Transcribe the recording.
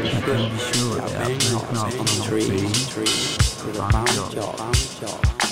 Tree, คือความจบ